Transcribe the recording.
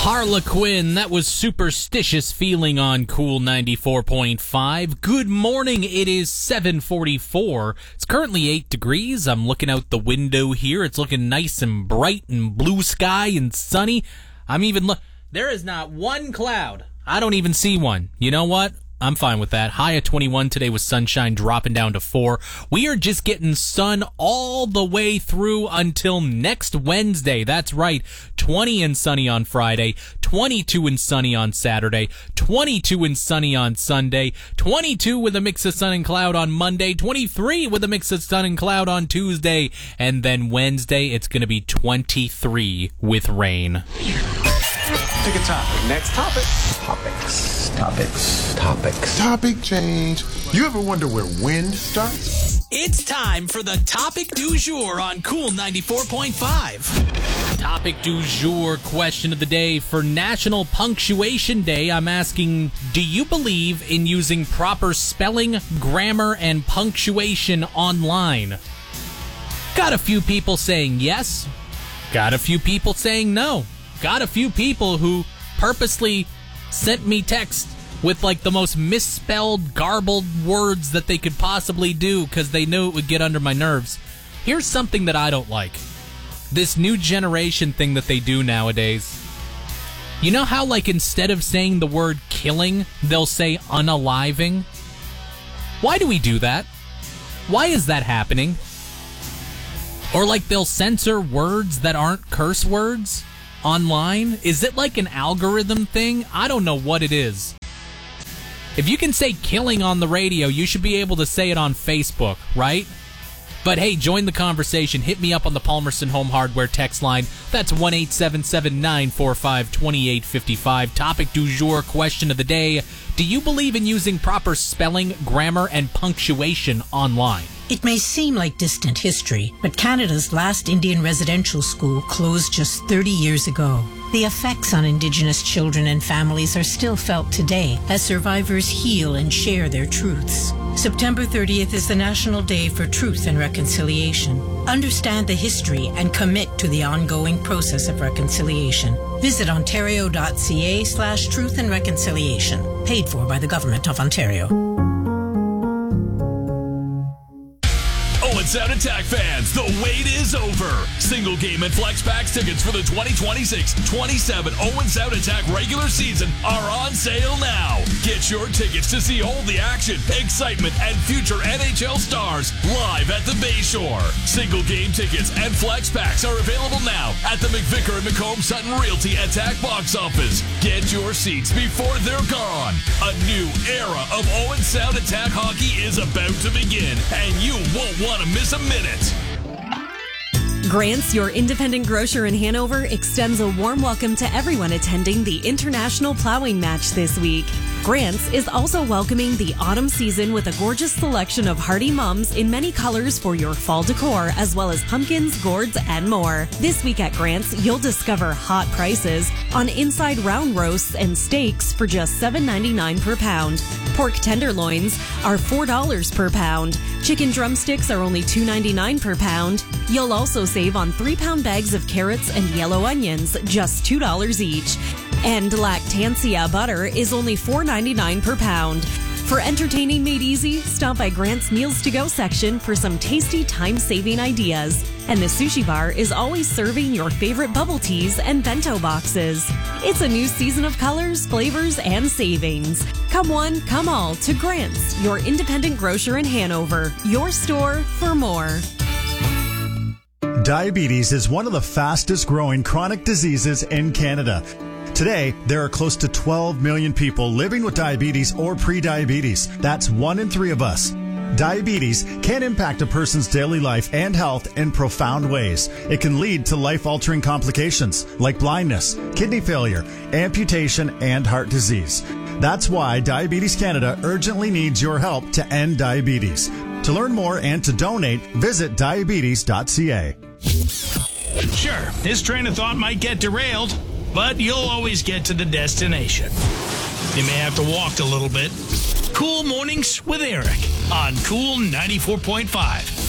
Harlequin, that was Superstitious Feeling on Cool 94.5. Good morning, it is 7:44. It's currently 8 degrees. I'm looking out the window here. It's looking nice and bright and blue sky and sunny. There is not one cloud. I don't even see one. You know what? I'm fine with that. High at 21 today with sunshine dropping down to 4. We are just getting sun all the way through until next Wednesday. That's right. 20 and sunny on Friday, 22 and sunny on Saturday, 22 and sunny on Sunday, 22 with a mix of sun and cloud on Monday, 23 with a mix of sun and cloud on Tuesday, and then Wednesday it's going to be 23 with rain. Pick a topic. Next topic. Topic change. You ever wonder where wind starts? It's time for the topic du jour on Cool 94.5. Topic du jour question of the day for National Punctuation Day. I'm asking, do you believe in using proper spelling, grammar, and punctuation online? Got a few people saying yes. Got a few people saying no. Got a few people who purposely sent me text with like the most misspelled, garbled words that they could possibly do because they knew it would get under my nerves. Here's something that I don't like. This new generation thing that they do nowadays. You know how like instead of saying the word killing, they'll say unaliving? Why do we do that? Why is that happening? Or like they'll censor words that aren't curse words online? Is it like an algorithm thing? I don't know what it is. If you can say killing on the radio, you should be able to say it on Facebook, right? But hey, join the conversation. Hit me up on the Palmerston Home Hardware text line. That's 1-877-945-2855. Topic du jour question of the day. Do you believe in using proper spelling, grammar, and punctuation online? It may seem like distant history, but Canada's last Indian residential school closed just 30 years ago. The effects on Indigenous children and families are still felt today as survivors heal and share their truths. September 30th is the National Day for Truth and Reconciliation. Understand the history and commit to the ongoing process of reconciliation. Visit ontario.ca/truth and reconciliation. Paid for by the Government of Ontario. Owen Sound Attack fans, the wait is over. Single game and flex packs tickets for the 2026-27 Owen Sound Attack regular season are on sale now. Get your tickets to see all the action, excitement, and future NHL stars live at the Bayshore. Single game tickets and flex packs are available now at the McVicker and McComb Sutton Realty Attack box office. Get your seats before they're gone. A new era of Owen Sound Attack hockey is about to begin, and you won't want to miss a minute. Grant's, your independent grocer in Hanover, extends a warm welcome to everyone attending the International Plowing Match this week. Grant's is also welcoming the autumn season with a gorgeous selection of hardy mums in many colors for your fall decor, as well as pumpkins, gourds, and more. This week at Grant's, you'll discover hot prices on inside round roasts and steaks for just $7.99 per pound. Pork tenderloins are $4 per pound. Chicken drumsticks are only $2.99 per pound. You'll also save on 3-pound bags of carrots and yellow onions, just $2 each. And Lactancia butter is only $4.99 per pound. For entertaining made easy, stop by Grant's Meals to Go section for some tasty time-saving ideas. And the sushi bar is always serving your favorite bubble teas and bento boxes. It's a new season of colors, flavors, and savings. Come one, come all to Grant's, your independent grocer in Hanover. Your store for more. Diabetes is one of the fastest growing chronic diseases in Canada. Today, there are close to 12 million people living with diabetes or pre-diabetes. That's 1 in 3 of us. Diabetes can impact a person's daily life and health in profound ways. It can lead to life-altering complications like blindness, kidney failure, amputation, and heart disease. That's why Diabetes Canada urgently needs your help to end diabetes. To learn more and to donate, visit diabetes.ca. Sure, this train of thought might get derailed, but you'll always get to the destination. You may have to walk a little bit. Cool Mornings with Eric on Cool 94.5.